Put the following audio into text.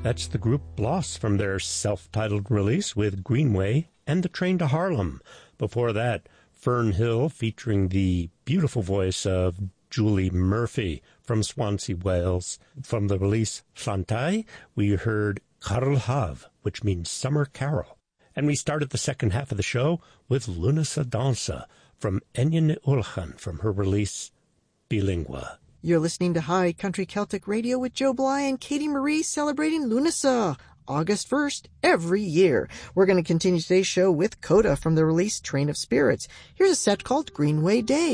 That's the group Bloss from their self-titled release with Greenway and The Train to Harlem. Before that, Fern Hill featuring the beautiful voice of Julie Murphy from Swansea, Wales. From the release Llantai, we heard Carl Hav, which means Summer Carol. And we started the second half of the show with Lunasa Dansa from Enya Ní Ullachan from her release Bilingua. You're listening to High Country Celtic Radio with Joe Bly and Katie Marie celebrating Lunasa, August 1st, every year. We're going to continue today's show with Coda from the release Train of Spirits. Here's a set called Greenway Day.